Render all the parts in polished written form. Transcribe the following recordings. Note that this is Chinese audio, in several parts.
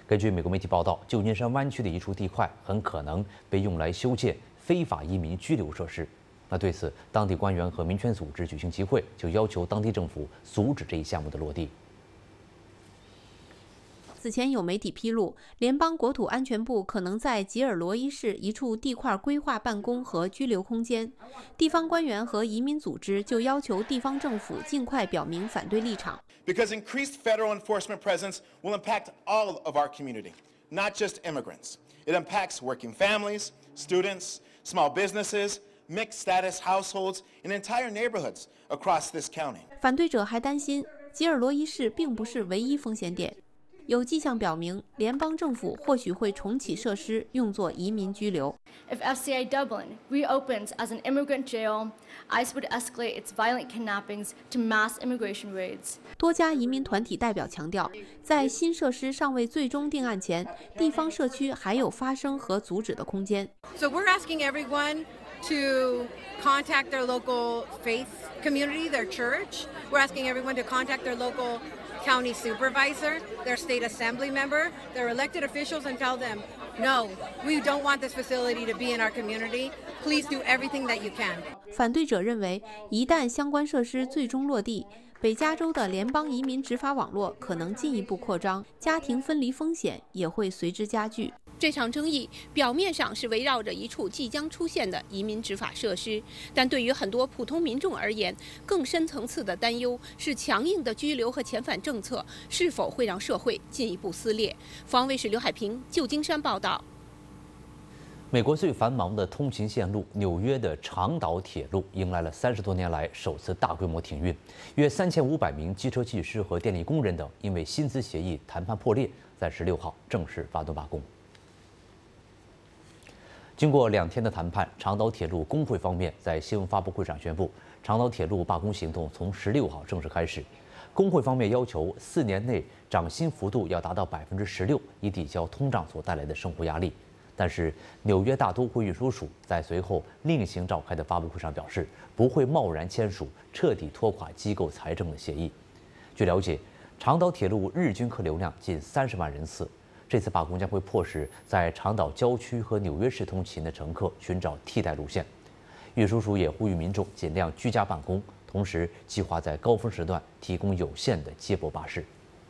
根据美国媒体报道，旧金山湾区的一处地块很可能被用来修建非法移民拘留设施。那对此，当地官员和民权组织举行集会，就要求当地政府阻止这一项目的落地。 此前有媒体披露，联邦国土安全部可能在吉尔罗伊市一处地块规划办公和拘留空间。地方官员和移民组织就要求地方政府尽快表明反对立场。 Because increased federal enforcement presence will impact all of our community, not just immigrants. It impacts working families, students, small businesses, mixed status households, and entire neighborhoods across this county. 反对者还担心，吉尔罗伊市并不是唯一风险点。有迹象表明，联邦政府或许会重启设施，用作移民拘留。 If FCI Dublin reopens as an immigrant jail, ICE would escalate its violent kidnappings to mass immigration raids. 多家移民团体代表强调，在新设施尚未最终定案前，地方社区还有发声和阻止的空间。 So we're asking everyone to contact their local faith community, their church. We're asking everyone to contact their local county supervisor, their state assembly member, their elected officials, and tell them, no, we don't want this facility to be in our community. Please do everything that you can. 反对者认为，一旦相关设施最终落地，北加州的联邦移民执法网络可能进一步扩张，家庭分离风险也会随之加剧。 这场争议表面上是围绕着一处即将出现的移民执法设施，但对于很多普通民众而言，更深层次的担忧是强硬的拘留和遣返政策是否会让社会进一步撕裂。防卫士刘海平，旧金山报道。 美国最繁忙的通勤线路纽约的长岛铁路迎来了30多年来首次大规模停运，约3500名机车技师和电力工人等因为薪资协议谈判破裂，在16号正式发动罢工。经过2天的谈判，长岛铁路工会方面在新闻发布会上宣布，长岛铁路罢工行动从16号正式开始。工会方面要求4年内涨薪幅度要达到16%，以抵消通胀所带来的生活压力。但是纽约大都会运输署在随后另行召开的发布会上表示，不会贸然签署彻底拖垮机构财政的协议。据了解，长岛铁路日均客流量近30万人次。这次罢工将会迫使在长岛郊区和纽约市通勤的乘客寻找替代路线。运输署也呼吁民众尽量居家办公，同时计划在高峰时段提供有限的接驳巴士。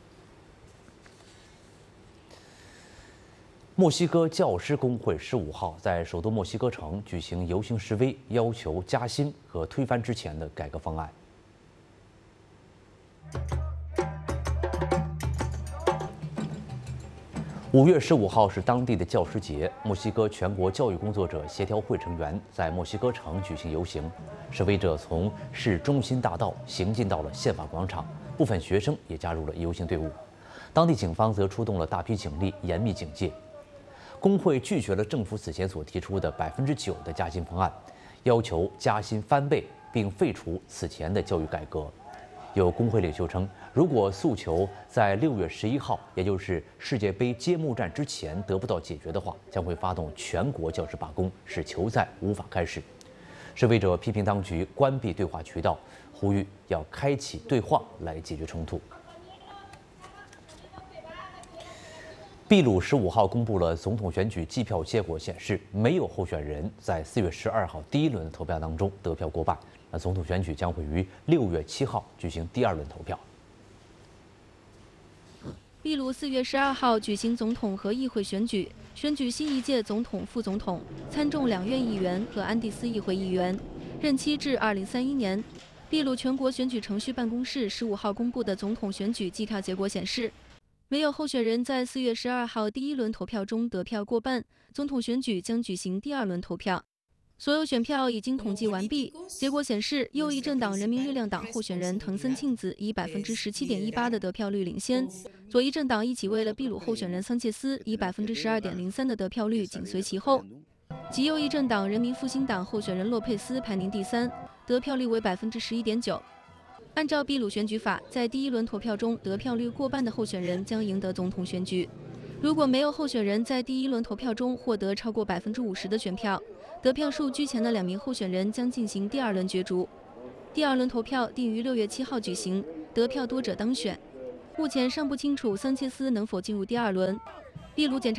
墨西哥教师工会15号在首都墨西哥城举行游行示威，要求加薪和推翻之前的改革方案。5月15号是当地的教师节，墨西哥全国教育工作者协调会成员在墨西哥城举行游行，示威者从市中心大道行进到了宪法广场，部分学生也加入了游行队伍。当地警方则出动了大批警力，严密警戒。工会拒绝了政府此前所提出的9%的加薪方案，要求加薪翻倍，并废除此前的教育改革。有工会领袖称，如果诉求在6月11号，也就是世界杯揭幕战之前得不到解决的话，将会发动全国教师罢工，使球赛无法开始。示威者批评当局关闭对话渠道，呼吁要开启对话来解决冲突。秘鲁15号公布了总统选举计票结果，显示没有候选人在4月12号第一轮的投票当中得票过半。那总统选举将会于6月7号举行第2轮投票。 秘鲁4月12号举行总统和议会选举，选举新一届总统、副总统、参众两院议员和安第斯议会议员，任期至2031年。秘鲁全国选举程序办公室15号公布的总统选举计票结果显示，没有候选人在4月12号第一轮投票中得票过半，总统选举将举行第2轮投票。所有选票已经统计完毕，结果显示，右翼政党人民力量党候选人藤森庆子以17.18%的得票率领先，左翼政党一起为了秘鲁候选人桑切斯以12.03%的得票率紧随其后，极右翼政党人民复兴党候选人洛佩斯排名第3，得票率为11.9%。按照秘鲁选举法，在第一轮投票中得票率过半的候选人将赢得总统选举。如果没有候选人在第一轮投票中获得超过50%的选票，得票数居前的2名候选人将进行第2轮角逐。第2轮投票定于6月7号举行，得票多者当选。 目前尚不清楚桑切斯能否进入第2轮。秘鲁检察